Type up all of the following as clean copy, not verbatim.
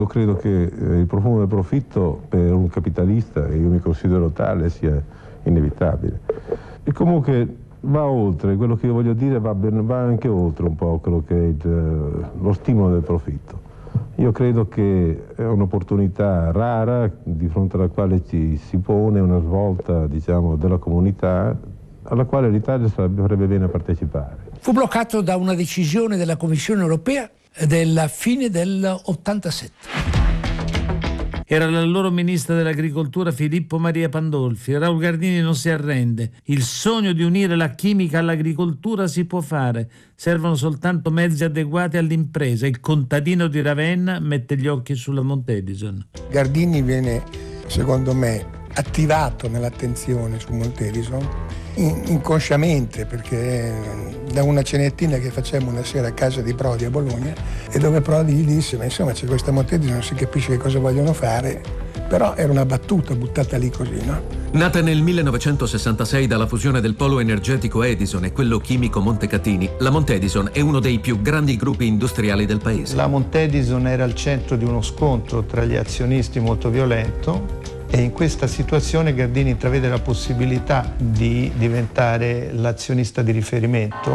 Io credo che il profumo del profitto per un capitalista, e io mi considero tale, sia inevitabile. E comunque va oltre, quello che io voglio dire va anche oltre un po' quello che è lo stimolo del profitto. Io credo che è un'opportunità rara di fronte alla quale ci si pone una svolta, diciamo, della comunità alla quale l'Italia farebbe bene a partecipare. Fu bloccato da una decisione della Commissione europea della fine dell'87. Era l'allora ministro dell'Agricoltura Filippo Maria Pandolfi. Raul Gardini non si arrende. Il sogno di unire la chimica all'agricoltura si può fare. Servono soltanto mezzi adeguati all'impresa. Il contadino di Ravenna mette gli occhi sulla Monte Edison. Gardini viene, secondo me, attivato nell'attenzione su Monte Edison inconsciamente, perché da una cenettina che facemmo una sera a casa di Prodi a Bologna, e dove Prodi gli disse: ma insomma c'è questa Monte Edison, non si capisce che cosa vogliono fare, però era una battuta buttata lì così, no? Nata nel 1966 dalla fusione del polo energetico Edison e quello chimico Montecatini, la Monte Edison è uno dei più grandi gruppi industriali del paese. La Monte Edison era al centro di uno scontro tra gli azionisti molto violento, e in questa situazione Gardini intravede la possibilità di diventare l'azionista di riferimento.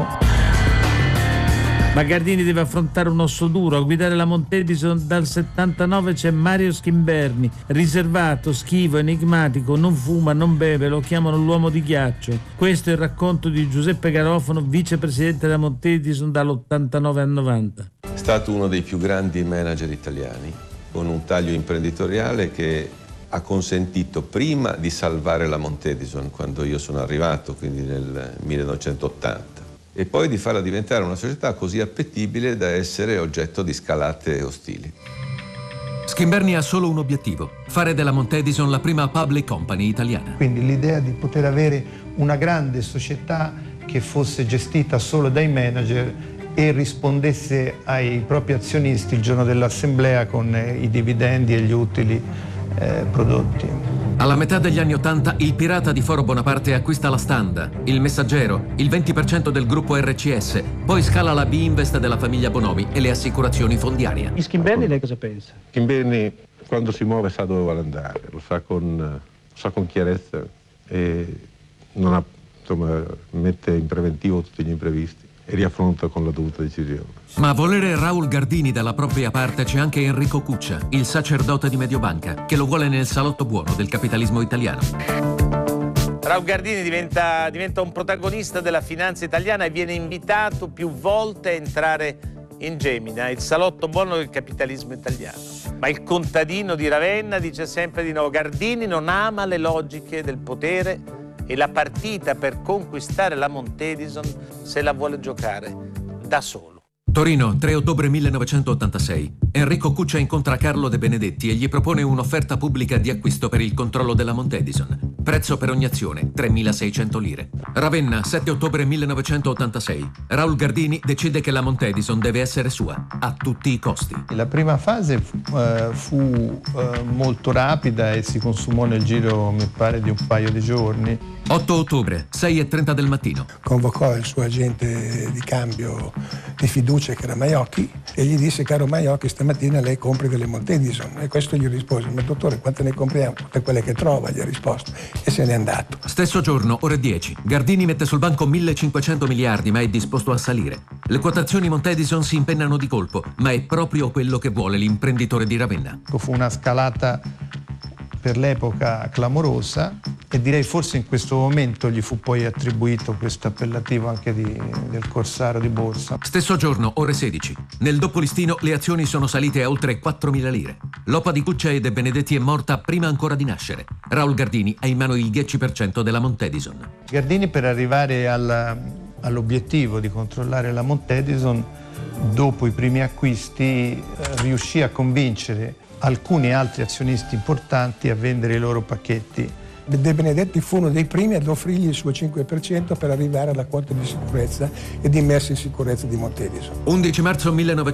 Ma Gardini deve affrontare un osso duro. A guidare la Monte Edison dal 79 c'è Mario Schimberni, riservato, schivo, enigmatico, non fuma, non beve, lo chiamano l'uomo di ghiaccio. Questo è il racconto di Giuseppe Garofano, vicepresidente della Monte Edison dall'89 al 90. È stato uno dei più grandi manager italiani, con un taglio imprenditoriale che ha consentito prima di salvare la Monte Edison quando io sono arrivato, quindi nel 1980, e poi di farla diventare una società così appetibile da essere oggetto di scalate ostili. Schimberni ha solo un obiettivo: fare della Monte Edison la prima public company italiana. Quindi l'idea di poter avere una grande società che fosse gestita solo dai manager e rispondesse ai propri azionisti il giorno dell'assemblea con i dividendi e gli utili prodotti. Alla metà degli anni '80 il pirata di Foro Bonaparte acquista la Standa, il Messaggero, il 20% del gruppo RCS, poi scala la B-Invest della famiglia Bonomi e le assicurazioni Fondiaria. Di Schimberni lei cosa pensa? Schimberni, quando si muove, sa dove vuole andare, lo sa con chiarezza e non ha, insomma, mette in preventivo tutti gli imprevisti e riaffronta con la dovuta decisione. Ma a volere Raul Gardini dalla propria parte c'è anche Enrico Cuccia, il sacerdote di Mediobanca, che lo vuole nel salotto buono del capitalismo italiano. Raul Gardini diventa un protagonista della finanza italiana e viene invitato più volte a entrare in Gemina, il salotto buono del capitalismo italiano. Ma il contadino di Ravenna dice sempre di no. Gardini non ama le logiche del potere e la partita per conquistare la Monte Edison se la vuole giocare da solo. Torino, 3 ottobre 1986. Enrico Cuccia incontra Carlo De Benedetti e gli propone un'offerta pubblica di acquisto per il controllo della Monte Edison. Prezzo per ogni azione, 3.600 lire. Ravenna, 7 ottobre 1986. Raul Gardini decide che la Monte Edison deve essere sua, a tutti i costi. La prima fase fu molto rapida e si consumò nel giro, mi pare, di un paio di giorni. 8 ottobre, 6:30 del mattino. Convocò il suo agente di cambio di fiducia, che era Maiocchi, e gli disse: caro Maiocchi, stamattina lei compri delle Monte Edison. E questo gli rispose: ma dottore, quante ne compriamo? Tutte quelle che trova, gli ha risposto, e se n'è andato. Stesso giorno, ore 10, Gardini mette sul banco 1.500 miliardi, ma è disposto a salire. Le quotazioni Monte Edison si impennano di colpo, ma è proprio quello che vuole l'imprenditore di Ravenna. Fu una scalata per l'epoca clamorosa, e direi forse in questo momento gli fu poi attribuito questo appellativo anche del corsaro di borsa. Stesso giorno, ore 16. Nel doppio listino le azioni sono salite a oltre 4.000 lire. L'opa di Cuccia e De Benedetti è morta prima ancora di nascere. Raul Gardini ha in mano il 10% della Monte Edison. Gardini, per arrivare all'obiettivo di controllare la Monte Edison, dopo i primi acquisti riuscì a convincere alcuni altri azionisti importanti a vendere i loro pacchetti. De Benedetti fu uno dei primi ad offrirgli il suo 5% per arrivare alla quota di sicurezza e di messa in sicurezza di Monte Edison. 11 marzo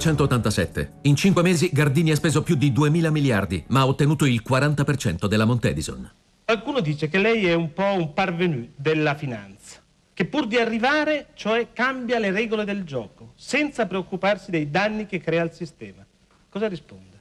1987. In 5 mesi Gardini ha speso più di 2.000 miliardi, ma ha ottenuto il 40% della Monte Edison. Qualcuno dice che lei è un po' un parvenu della finanza, che pur di arrivare, cioè, cambia le regole del gioco, senza preoccuparsi dei danni che crea al sistema. Cosa risponde?